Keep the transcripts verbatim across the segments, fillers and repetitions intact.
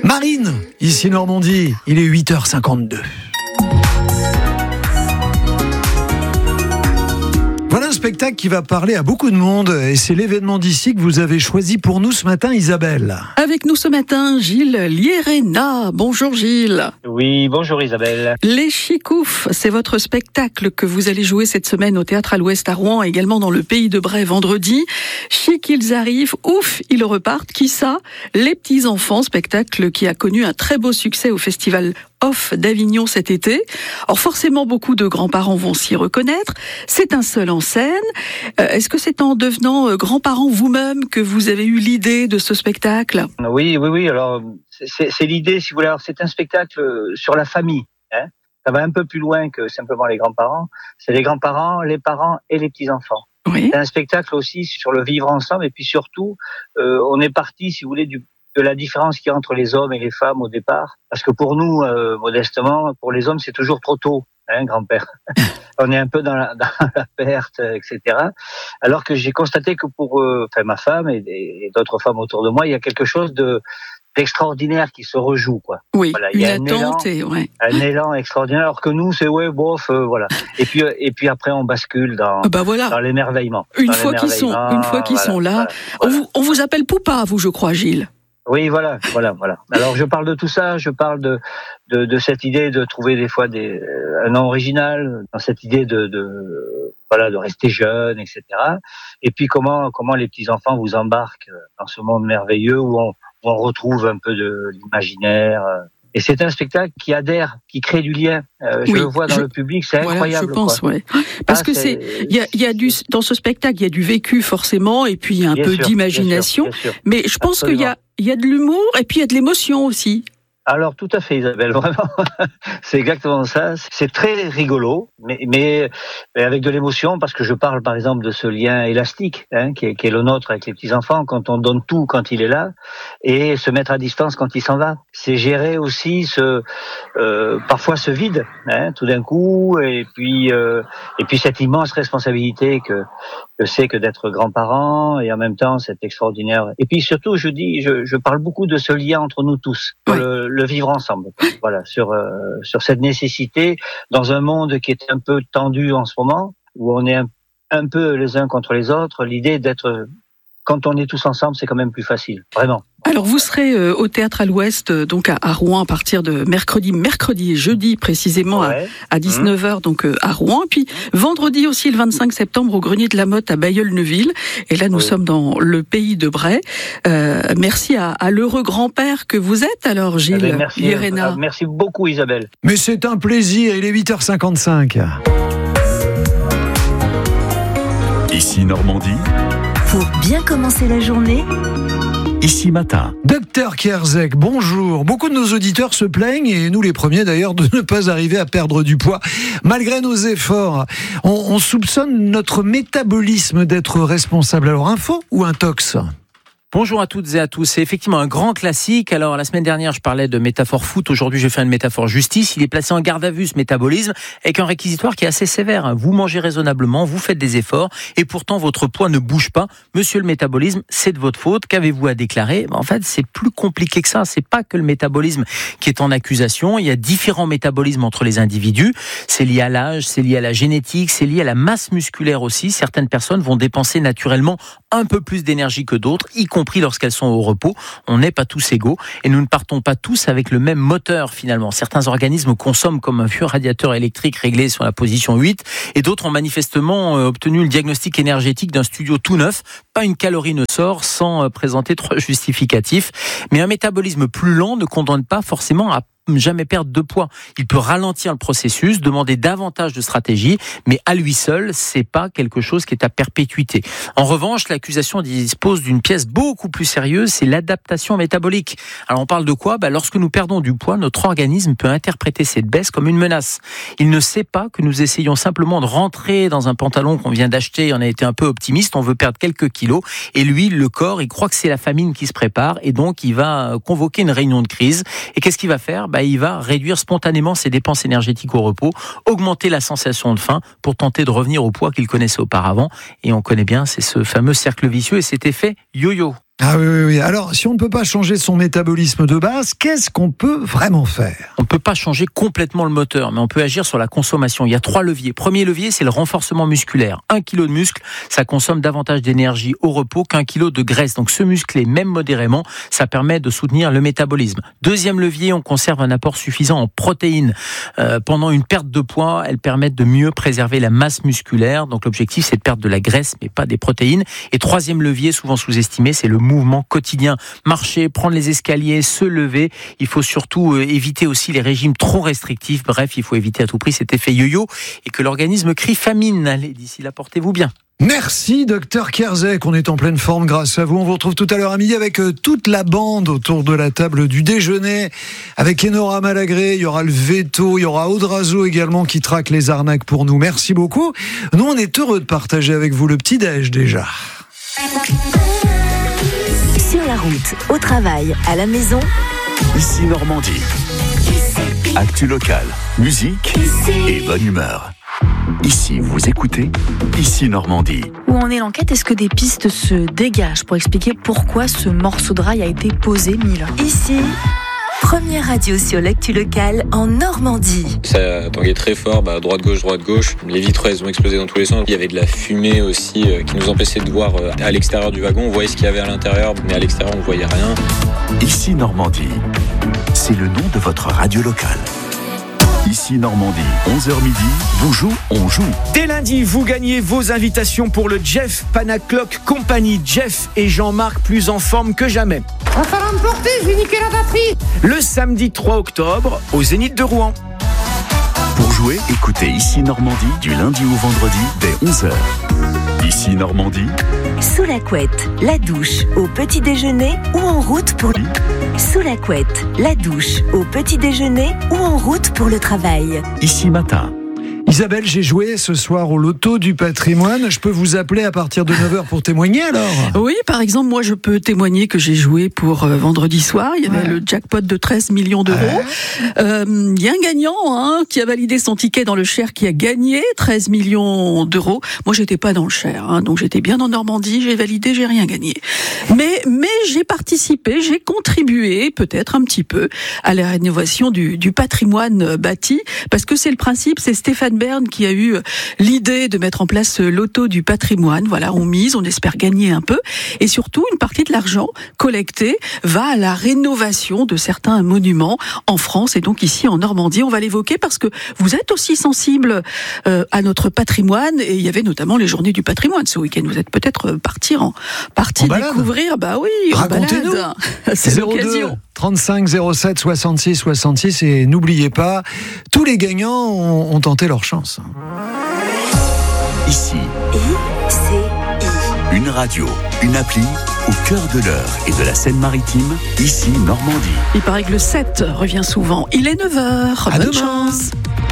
Marine, ici Normandie, il est huit heures cinquante-deux. Voilà un spectacle qui va parler à beaucoup de monde et c'est l'événement d'ici que vous avez choisi pour nous ce matin, Isabelle. Avec nous ce matin, Gilles Lierena. Bonjour Gilles. Oui, bonjour Isabelle. Les Chicoufs, c'est votre spectacle que vous allez jouer cette semaine au Théâtre à l'Ouest à Rouen, également dans le Pays de Bray vendredi. Chic, ils arrivent, ouf, ils repartent. Qui ça ? Les petits-enfants, spectacle qui a connu un très beau succès au festival Off d'Avignon cet été. Or forcément, beaucoup de grands-parents vont s'y reconnaître. C'est un seul en scène. Euh, est-ce que c'est en devenant euh, grands-parents vous-même que vous avez eu l'idée de ce spectacle ? Oui, oui, oui. Alors, c'est, c'est l'idée, si vous voulez. Alors, c'est un spectacle sur la famille. Hein. Ça va un peu plus loin que simplement les grands-parents. C'est les grands-parents, les parents et les petits-enfants. Oui. C'est un spectacle aussi sur le vivre ensemble. Et puis surtout, euh, on est parti, si vous voulez, du de la différence qu'il y a entre les hommes et les femmes au départ. Parce que pour nous, euh, modestement, pour les hommes, c'est toujours trop tôt, hein, grand-père. On est un peu dans la, dans la perte, et cetera. Alors que j'ai constaté que pour euh, enfin, ma femme et, et d'autres femmes autour de moi, il y a quelque chose de d'extraordinaire qui se rejoue, quoi. Oui, voilà, il y a une un attente élan, et ouais. un élan extraordinaire. Alors que nous, c'est ouais, bof, euh, voilà. Et puis, euh, et puis après, on bascule dans, bah voilà. dans l'émerveillement. Une dans fois qu'ils sont, une fois qu'ils voilà, sont là, voilà, on, voilà. vous, on vous appelle Poupa, vous, je crois, Gilles. Oui, voilà, voilà, voilà. Alors je parle de tout ça, je parle de de, de cette idée de trouver des fois des euh, un nom original, dans cette idée de, de voilà de rester jeune, et cetera. Et puis comment comment les petits enfants vous embarquent dans ce monde merveilleux où on où on retrouve un peu de l'imaginaire. Et c'est un spectacle qui adhère, qui crée du lien. Euh, je oui, le vois dans je, le public, c'est voilà, incroyable. Je pense, quoi. ouais. Parce ah, que c'est, il y a, il y a du dans ce spectacle, il y a du vécu forcément, et puis il y a un bien peu sûr, d'imagination. Bien sûr, bien sûr. Mais je pense Absolument. qu'il y a, il y a de l'humour et puis il y a de l'émotion aussi. Alors tout à fait, Isabelle, vraiment, c'est exactement ça. C'est très rigolo, mais, mais, mais avec de l'émotion, parce que je parle par exemple de ce lien élastique, hein, qui est, qui est le nôtre avec les petits enfants, quand on donne tout quand il est là, et se mettre à distance quand il s'en va. C'est gérer aussi ce, euh, parfois ce vide, hein, tout d'un coup, et puis, euh, et puis cette immense responsabilité que, que c'est que d'être grand-parent, et en même temps cette extraordinaire. Et puis surtout, je dis, je, je parle beaucoup de ce lien entre nous tous. Ouais. Le, le vivre ensemble, voilà, sur euh, sur cette nécessité dans un monde qui est un peu tendu en ce moment, où on est un, un peu les uns contre les autres. L'idée d'être, quand on est tous ensemble, c'est quand même plus facile, vraiment. Alors vous serez euh, au Théâtre à l'Ouest, euh, donc à, à Rouen, à partir de mercredi, mercredi et jeudi précisément ouais. à, à dix-neuf heures, donc euh, à Rouen. Et puis vendredi aussi, le vingt-cinq septembre, au Grenier de la Motte à Bailleul-Neuville. Et là, nous oui. sommes dans le Pays de Bray. Euh, merci à, à l'heureux grand-père que vous êtes, alors Gilles eh bien, merci, Lierena. Euh, merci beaucoup Isabelle. Mais c'est un plaisir, il est huit heures cinquante-cinq. Ici Normandie. Pour bien commencer la journée, Ici Matin. Docteur Kierzek, bonjour. Beaucoup de nos auditeurs se plaignent, et nous les premiers d'ailleurs, de ne pas arriver à perdre du poids. Malgré nos efforts, on, on soupçonne notre métabolisme d'être responsable. Alors, info ou intox ? Bonjour à toutes et à tous. C'est effectivement un grand classique. Alors, la semaine dernière, je parlais de métaphore foot. Aujourd'hui, je fais une métaphore justice. Il est placé en garde à vue, ce métabolisme, avec un réquisitoire qui est assez sévère. Vous mangez raisonnablement, vous faites des efforts, et pourtant, votre poids ne bouge pas. Monsieur le métabolisme, c'est de votre faute. Qu'avez-vous à déclarer ? En fait, c'est plus compliqué que ça. C'est pas que le métabolisme qui est en accusation. Il y a différents métabolismes entre les individus. C'est lié à l'âge, c'est lié à la génétique, c'est lié à la masse musculaire aussi. Certaines personnes vont dépenser naturellement un peu plus d'énergie que d'autres, y compris lorsqu'elles sont au repos. On n'est pas tous égaux et nous ne partons pas tous avec le même moteur finalement. Certains organismes consomment comme un vieux radiateur électrique réglé sur la position huit et d'autres ont manifestement obtenu le diagnostic énergétique d'un studio tout neuf. Pas une calorie ne sort sans présenter trois justificatifs. Mais un métabolisme plus lent ne condamne pas forcément à jamais perdre de poids. Il peut ralentir le processus, demander davantage de stratégie, mais à lui seul, c'est pas quelque chose qui est à perpétuité. En revanche, l'accusation dispose d'une pièce beaucoup plus sérieuse, c'est l'adaptation métabolique. Alors on parle de quoi ? Bah, lorsque nous perdons du poids, notre organisme peut interpréter cette baisse comme une menace. Il ne sait pas que nous essayons simplement de rentrer dans un pantalon qu'on vient d'acheter, on a été un peu optimiste, on veut perdre quelques kilos, et lui, le corps, il croit que c'est la famine qui se prépare, et donc il va convoquer une réunion de crise. Et qu'est-ce qu'il va faire ? Bah, il va réduire spontanément ses dépenses énergétiques au repos, augmenter la sensation de faim pour tenter de revenir au poids qu'il connaissait auparavant. Et on connaît bien, c'est ce fameux cercle vicieux et cet effet yo-yo. Ah oui, oui, oui. Alors, si on ne peut pas changer son métabolisme de base, qu'est-ce qu'on peut vraiment faire ? On ne peut pas changer complètement le moteur, mais on peut agir sur la consommation. Il y a trois leviers. Premier levier, c'est le renforcement musculaire. Un kilo de muscle, ça consomme davantage d'énergie au repos qu'un kilo de graisse. Donc se muscler, même modérément, ça permet de soutenir le métabolisme. Deuxième levier, on conserve un apport suffisant en protéines. Euh, pendant une perte de poids, elles permettent de mieux préserver la masse musculaire. Donc l'objectif, c'est de perdre de la graisse, mais pas des protéines. Et troisième levier, souvent sous-estimé, c'est le mouvement quotidien. Marcher, prendre les escaliers, se lever. Il faut surtout euh, éviter aussi les régimes trop restrictifs. Bref, il faut éviter à tout prix cet effet yo-yo et que l'organisme crie famine. Allez, d'ici là, portez-vous bien. Merci docteur Kierzek, on est en pleine forme grâce à vous. On vous retrouve tout à l'heure à midi avec toute la bande autour de la table du déjeuner. Avec Enora Malagré, il y aura le Veto, il y aura Audrazo également qui traque les arnaques pour nous. Merci beaucoup. Nous, on est heureux de partager avec vous le petit-déj déjà. Sur la route, au travail, à la maison. Ici Normandie. Actu locale, musique et bonne humeur. Ici, vous écoutez Ici Normandie. Où en est l'enquête ? Est-ce que des pistes se dégagent pour expliquer pourquoi ce morceau de rail a été posé, Mila ? Ici, première radio sur l'actu locale en Normandie. Ça tanguait très fort, bah, droite-gauche, droite-gauche. Les vitres, elles ont explosé dans tous les sens. Il y avait de la fumée aussi euh, qui nous empêchait de voir euh, à l'extérieur du wagon. On voyait ce qu'il y avait à l'intérieur, mais à l'extérieur, on ne voyait rien. Ici Normandie, c'est le nom de votre radio locale. Ici Normandie, onze heures midi, vous jouez, on joue. Dès lundi, vous gagnez vos invitations pour le Jeff Panaclock Company. Jeff et Jean-Marc plus en forme que jamais. Va falloir me porter, je vais niquer la batterie. Le samedi trois octobre, au Zénith de Rouen. Pour jouer, écoutez Ici Normandie du lundi au vendredi dès onze heures. Ici Normandie. Sous la couette, la douche, au petit déjeuner ou en route pour le... Sous la couette, la douche, au petit déjeuner ou en route pour le travail. Ici Matin. Isabelle, j'ai joué ce soir au loto du patrimoine. Je peux vous appeler à partir de neuf heures pour témoigner alors ? Oui, par exemple, moi je peux témoigner que j'ai joué pour euh, vendredi soir. Il y avait ouais. le jackpot de treize millions d'euros. Il ouais. euh, y a un gagnant hein, qui a validé son ticket dans le Cher qui a gagné treize millions d'euros. Moi j'étais pas dans le Cher, hein, donc j'étais bien en Normandie, j'ai validé, j'ai rien gagné. Mais, mais j'ai participé, j'ai contribué peut-être un petit peu à la rénovation du, du patrimoine bâti, parce que c'est le principe, c'est Stéphane Bern qui a eu l'idée de mettre en place ce loto du patrimoine. Voilà, on mise, on espère gagner un peu. Et surtout, une partie de l'argent collecté va à la rénovation de certains monuments en France et donc ici en Normandie. On va l'évoquer parce que vous êtes aussi sensible euh, à notre patrimoine et il y avait notamment les journées du patrimoine ce week-end. Vous êtes peut-être parti en parti découvrir. Bah oui, racontez-nous. C'est l'occasion. trente-cinq zéro sept soixante-six soixante-six et n'oubliez pas, tous les gagnants ont, ont tenté leur chance. Ici, I C I. Une radio, une appli au cœur de l'heure et de la Seine-Maritime, ici Normandie. Il paraît que le sept revient souvent. Il est neuf heures. À Bonne demain. chance.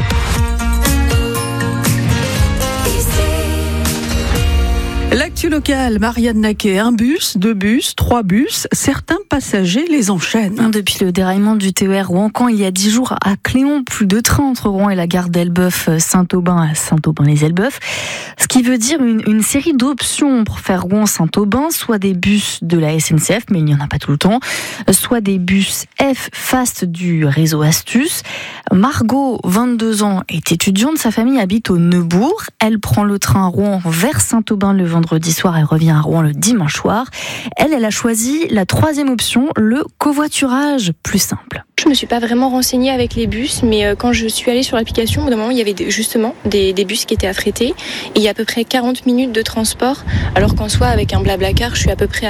L'actu locale, Marianne Naquet, un bus, deux bus, trois bus, certains passagers les enchaînent. Depuis le déraillement du T E R Rouen-Caen il y a dix jours à Cléon, plus de trains entre Rouen et la gare d'Elbeuf-Saint-Aubin à Saint-Aubin-les-Elbeufs. Ce qui veut dire une, une série d'options pour faire Rouen-Saint-Aubin, soit des bus de la S N C F, mais il n'y en a pas tout le temps, soit des bus F Fast du réseau Astuce. Margot, vingt-deux ans, est étudiante, sa famille habite au Neubourg. Elle prend le train Rouen vers Saint-Aubin le vendredi soir, elle revient à Rouen le dimanche soir. Elle, elle a choisi la troisième option, le covoiturage, plus simple. Je me suis pas vraiment renseignée avec les bus, mais quand je suis allée sur l'application, au bout d'un moment, il y avait justement des, des bus qui étaient affrétés. Et il y a à peu près quarante minutes de transport, alors qu'en soi, avec un Blablacar, je suis à peu près à